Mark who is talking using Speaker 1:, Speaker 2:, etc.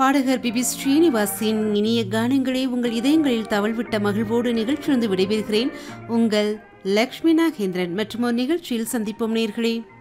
Speaker 1: பாடகர் பிபி ஸ்ரீனிவாசின் இனிய கானங்களை உங்கள் இதயங்களில் தவழ்விட்ட மகிழ்வோடு நிகழ்ச்சியிலிருந்து விடைபெறுகிறேன். உங்கள் லக்ஷ்மி நாகேந்திரன். மற்றும் ஒரு நிகழ்ச்சியில் சந்திப்போம் நேயர்களே.